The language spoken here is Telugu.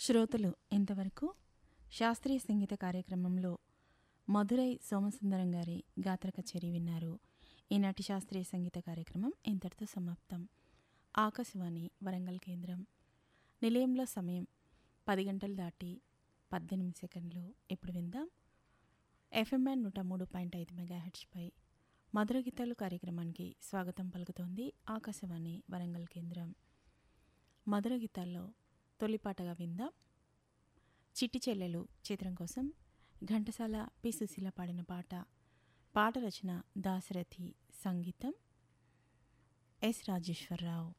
శ్రోతలు ఇంతవరకు శాస్త్రీయ సంగీత కార్యక్రమంలో మధురై సోమసుందరం గారి గాత్ర కచేరీ విన్నారు. ఈనాటి శాస్త్రీయ సంగీత కార్యక్రమం ఇంతటితో సమాప్తం. ఆకాశవాణి వరంగల్ కేంద్రం. నిలయంలో సమయం 10 గంటలు దాటి 18 సెకండ్లు. ఇప్పుడు విందాం ఎఫ్ఎంఎన్ 103.5 మెగాహెర్ట్జ్పై మధుర గీతాలు కార్యక్రమానికి స్వాగతం పలుకుతోంది ఆకాశవాణి వరంగల్ కేంద్రం. మధుర గీతాల్లో తొలిపాటగా విందాం చిట్టి చెల్లెలు చిత్రం కోసం ఘంటసాల పి సుశీల పాడిన పాట. పాట రచన దాశరథి, సంగీతం ఎస్ రాజేశ్వరరావు.